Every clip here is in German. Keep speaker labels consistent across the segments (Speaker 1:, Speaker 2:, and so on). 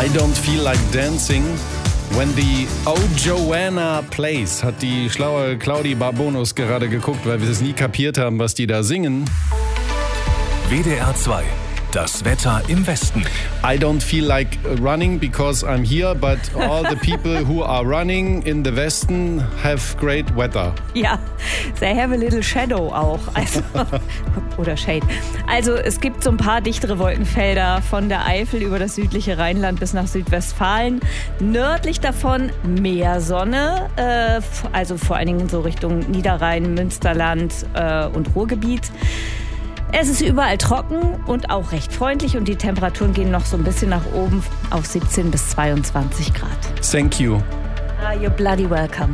Speaker 1: I don't feel like dancing when the Oh Joanna plays, hat die schlaue Claudi Barbonus gerade geguckt, weil wir es nie kapiert haben, was die da singen.
Speaker 2: WDR 2. Das Wetter im Westen.
Speaker 1: I don't feel like running because I'm here, but all the people who are running in the Westen have great weather.
Speaker 3: Ja, they have a little shadow auch. Also, oder Shade. Also es gibt so ein paar dichtere Wolkenfelder von der Eifel über das südliche Rheinland bis nach Südwestfalen. Nördlich davon mehr Sonne, also vor allen Dingen so Richtung Niederrhein, Münsterland und Ruhrgebiet. Es ist überall trocken und auch recht freundlich und die Temperaturen gehen noch so ein bisschen nach oben auf 17 bis 22 Grad.
Speaker 1: Thank you.
Speaker 3: You're bloody welcome.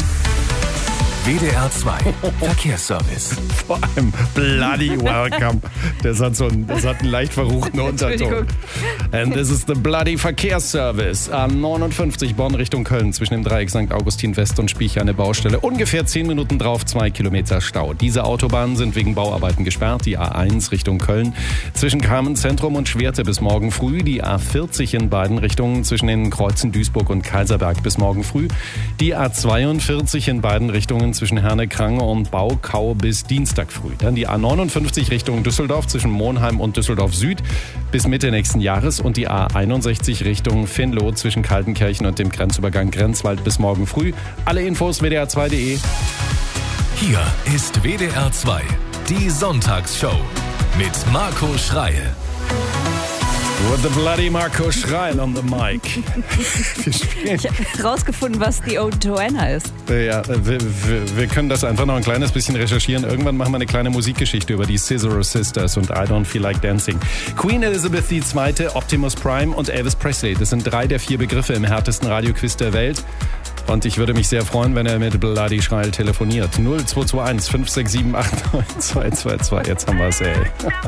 Speaker 2: WDR 2. Verkehrsservice.
Speaker 1: Vor allem bloody welcome. Das hat einen leicht verruchten Unterton. And this is the bloody Verkehrsservice. A59 Bonn Richtung Köln zwischen dem Dreieck St. Augustin West und Spiecher eine Baustelle. Ungefähr 10 Minuten drauf, 2 Kilometer Stau. Diese Autobahnen sind wegen Bauarbeiten gesperrt. Die A1 Richtung Köln zwischen Kamenz-Zentrum und Schwerte bis morgen früh. Die A40 in beiden Richtungen zwischen den Kreuzen Duisburg und Kaiserberg bis morgen früh. Die A42 in beiden Richtungen zwischen Herne-Krange und Baukau bis Dienstag früh. Dann die A59 Richtung Düsseldorf zwischen Monheim und Düsseldorf Süd bis Mitte nächsten Jahres und die A61 Richtung Venlo zwischen Kaltenkirchen und dem Grenzübergang Grenzwald bis morgen früh. Alle Infos wdr2.de.
Speaker 2: Hier ist WDR 2, die Sonntagsshow mit Marco Schreil.
Speaker 1: With the bloody Marco Schreil on the mic.
Speaker 3: Ich habe rausgefunden, was die Old Joanna ist.
Speaker 1: Ja, wir können das einfach noch ein kleines bisschen recherchieren. Irgendwann machen wir eine kleine Musikgeschichte über die Scissor Sisters und I Don't Feel Like Dancing. Queen Elizabeth II., Optimus Prime und Elvis Presley. Das sind 3 der 4 Begriffe im härtesten Radioquiz der Welt. Und ich würde mich sehr freuen, wenn er mit Bloody Schreil telefoniert. 0221 567 89222. Jetzt haben wir es, ey.